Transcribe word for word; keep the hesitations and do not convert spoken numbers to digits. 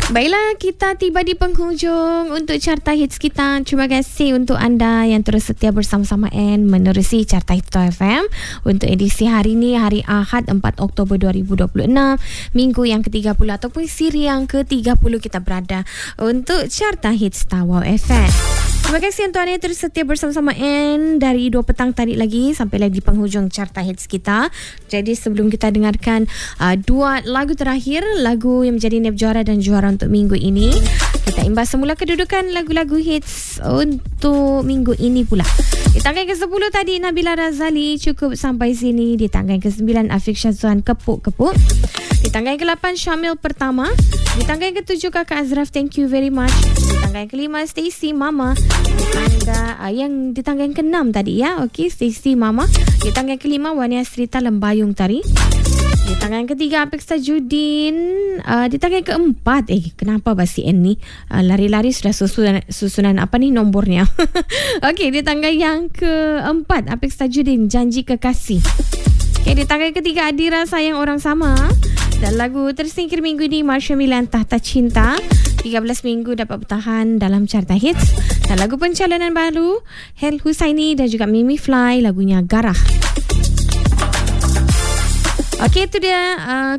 Baiklah, kita tiba di penghujung untuk Carta Hits kita. Terima kasih untuk anda yang terus setia bersama-sama and menerusi Carta Hits F M untuk edisi hari ini, hari Ahad empat Oktober dua ribu dua puluh enam, minggu yang ke tiga puluh ataupun siri yang ke tiga puluh kita berada untuk Carta Hits Tawau F M. Terima kasih untuk anda yang terus setia bersama-sama and dari dua petang tadi lagi sampai lagi di penghujung Carta Hits kita. Jadi sebelum kita dengarkan uh, dua lagu terakhir, lagu yang menjadi nep juara dan juara untuk minggu ini, kita imbas semula kedudukan lagu-lagu hits untuk minggu ini pula. Di tangga ke sepuluh tadi Nabila Razali, Cukup Sampai Sini. Di tangga ke sembilan Afiq Syazwan, Kepuk-Kepuk. Di tangga ke delapan Syamil Pertama. Di tangga ke tujuh Kakak Azraf, Thank You Very Much. Di tangga ke lima Stacy, Mama. Di tangga uh, yang di tangga ke enam tadi ya, okey, Stacy, Mama. Di tangga ke lima Wania Srita, Lembayung Tari. Di tangga yang ketiga Apek Sajudin. uh, Di tangga yang keempat, Eh kenapa Basi N ni uh, lari-lari sudah susunan, susunan apa ni nombornya. Okey, di tangga yang keempat Apek Sajudin, Janji Kekasih. Okey, di tangga yang ketiga Adira, Sayang Orang Sama. Dan lagu tersingkir minggu ini Marsha Milan, Tahta Cinta. tiga belas minggu dapat bertahan dalam Carta Hits. Dan lagu pencalonan baru Hel Husaini dan juga Mimi Fly, lagunya Garah. Okey, itu dia uh,